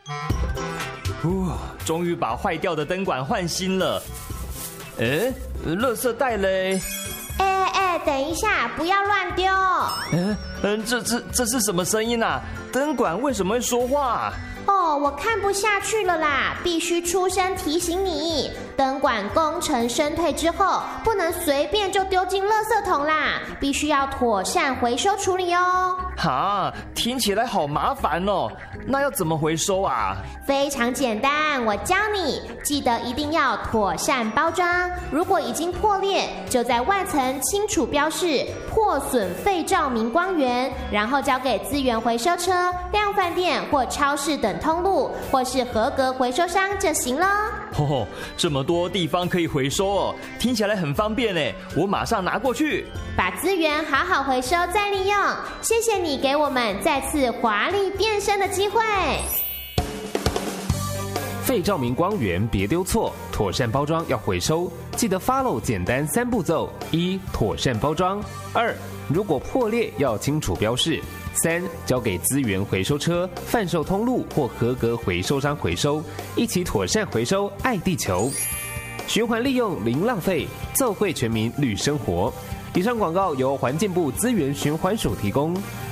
终于把坏掉的灯管换新了。垃圾袋嘞？ 等一下，不要乱丢。 这是什么声音啊？灯管为什么会说话？ 我看不下去了啦，必须出声提醒你，灯管工程升退之后，不能随便就丢进垃圾桶啦，必须要妥善回收处理哦。 听起来好麻烦哦，那要怎么回收啊？ 非常简单，我教你，记得一定要妥善包装，如果已经破裂，就在外层清楚标示破损废照明光源，然后交给资源回收车、量贩店或超市等通路，或是合格回收商就行了。 这么多地方可以回收哦，听起来很方便呢，我马上拿过去。 把资源好好回收再利用，谢谢你给我们再次华丽变身的机会。 废照明光源别丢错，妥善包装要回收，记得 follow 简单3步骤：1. 妥善包装；2. 如果破裂要清楚标示；3. 交给资源回收车、贩售通路或合格回收商回收，一起妥善回收，爱地球，循环利用零浪费，奏会全民绿生活。以上广告由环境部资源循环署提供。